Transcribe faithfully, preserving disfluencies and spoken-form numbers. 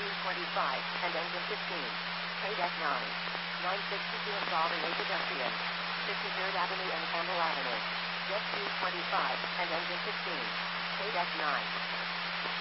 Q twenty-five, and engine fifteen. K deck nine. nine sixty-two involving a pedestrian. fifty-third Avenue and Campbell Avenue. Jet Q twenty-five, and engine fifteen. K deck nine.